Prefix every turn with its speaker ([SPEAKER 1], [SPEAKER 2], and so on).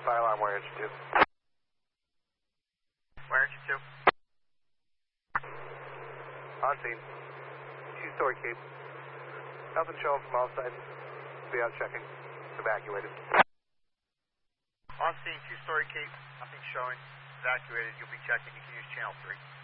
[SPEAKER 1] fire alarm, wire engine 2.
[SPEAKER 2] Wire engine 2.
[SPEAKER 1] On scene. Two-story cape. Nothing showing from all sides. Be out checking. Evacuated.
[SPEAKER 2] On scene, two-story cape. Nothing showing. Evacuated. You'll be checking. You can use channel 3.